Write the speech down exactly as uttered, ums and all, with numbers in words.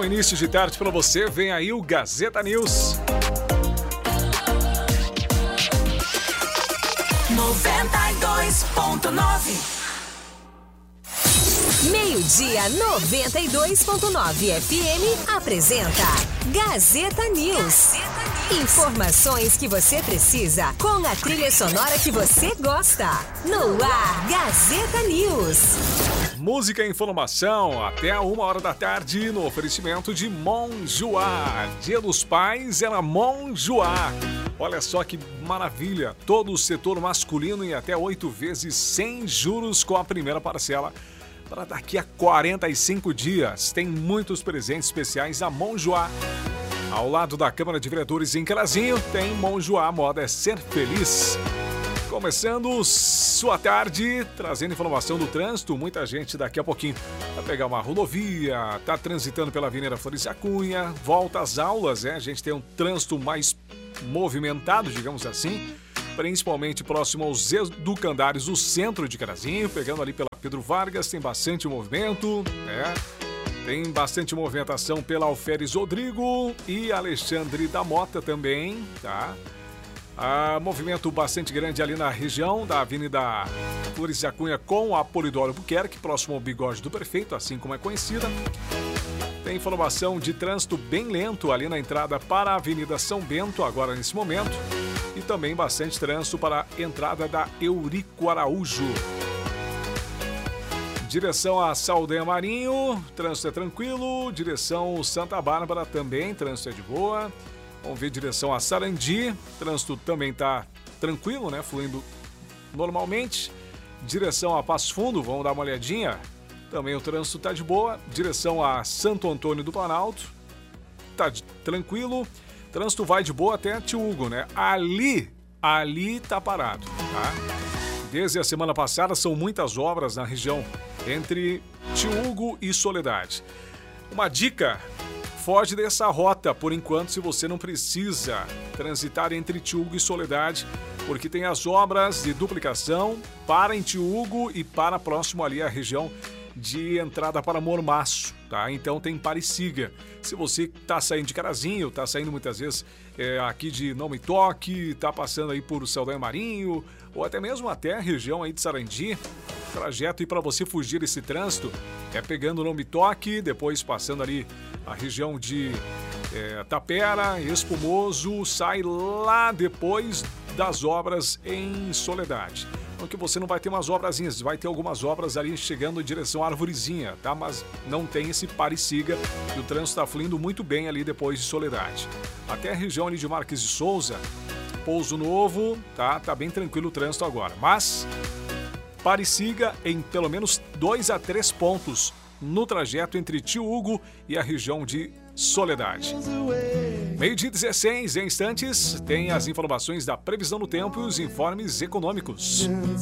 início de tarde para você, vem aí o Gazeta News. noventa e dois ponto nove. Meio-dia, noventa e dois ponto nove F M apresenta Gazeta News. Informações que você precisa com a trilha sonora que você gosta. No ar, Gazeta News. Música e informação até uma hora da tarde no oferecimento de Monjoá. Dia dos Pais é na Monjoá. Olha só que maravilha, todo o setor masculino em até oito vezes sem juros com a primeira parcela. Para daqui a quarenta e cinco dias, tem muitos presentes especiais a Monjoá. Ao lado da Câmara de Vereadores em Carazinho, tem Monjoá, moda é ser feliz. Começando sua tarde, trazendo informação do trânsito, muita gente daqui a pouquinho vai pegar uma rodovia, tá transitando pela Avenida Flores da Cunha, volta às aulas, né? A gente tem um trânsito mais movimentado, digamos assim, principalmente próximo aos educandários do centro de Carazinho, pegando ali pela Pedro Vargas, tem bastante movimento, né? Tem bastante movimentação pela Alferes Rodrigo e Alexandre da Mota também, tá? Ah, movimento bastante grande ali na região da Avenida Flores da Cunha com a Polidoro Buquerque, próximo ao Bigode do Prefeito, assim como é conhecida. Tem informação de trânsito bem lento ali na entrada para a Avenida São Bento, agora nesse momento. E também bastante trânsito para a entrada da Eurico Araújo. Direção a Saldanha Marinho, trânsito é tranquilo. Direção Santa Bárbara também, trânsito é de boa. Vamos ver direção a Sarandi, trânsito também está tranquilo, né? Fluindo normalmente. Direção a Passo Fundo, vamos dar uma olhadinha. Também o trânsito está de boa. Direção a Santo Antônio do Planalto, tá tranquilo. Trânsito vai de boa até Tio Hugo, né? Ali, ali tá parado, tá? Desde a semana passada são muitas obras na região entre Tio Hugo e Soledade. Uma dica: foge dessa rota por enquanto se você não precisa transitar entre Tio Hugo e Soledade, porque tem as obras de duplicação para em Tio Hugo e para próximo ali a região de entrada para Mormaço, tá? Então tem pare e siga. Se você tá saindo de Carazinho, tá saindo muitas vezes é, aqui de Não Me Toque, tá passando aí por Saldanha Marinho, ou até mesmo até a região aí de Sarandi, trajeto e para você fugir desse trânsito é pegando o Não Me Toque, depois passando ali a região de é, Tapera, Espumoso, sai lá depois das obras em Soledade. Então que você não vai ter umas obrazinhas, vai ter algumas obras ali chegando em direção à Arvorezinha, tá? Mas não tem esse pare e siga e o trânsito está fluindo muito bem ali depois de Soledade. Até a região ali de Marques de Souza, Pouso Novo, tá? Tá bem tranquilo o trânsito agora, mas pare e siga em pelo menos dois a três pontos no trajeto entre Tio Hugo e a região de Soledade. Meio-dia dezesseis, em instantes, tem as informações da previsão do tempo e os informes econômicos.